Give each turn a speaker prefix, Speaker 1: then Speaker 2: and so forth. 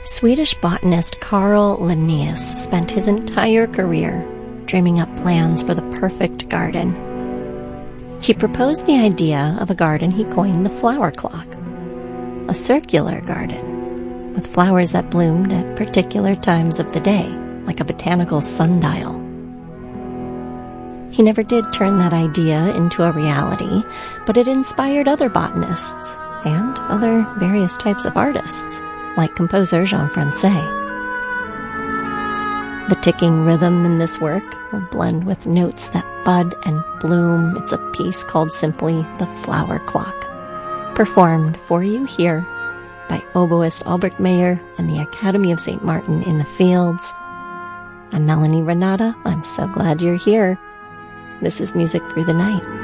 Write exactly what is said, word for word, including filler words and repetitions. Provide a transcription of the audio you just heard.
Speaker 1: Swedish botanist Carl Linnaeus spent his entire career dreaming up plans for the perfect garden. He proposed the idea of a garden he coined the flower clock, a circular garden with flowers that bloomed at particular times of the day, like a botanical sundial. He never did turn that idea into a reality, but it inspired other botanists and other various types of artists, like composer Jean Francais. The ticking rhythm in this work will blend with notes that bud and bloom. It's a piece called simply The Flower Clock, performed for you here by oboist Albert Mayer and the Academy of Saint Martin in the Fields. I'm Melanie Renata. I'm so glad you're here. This is Music Through the Night.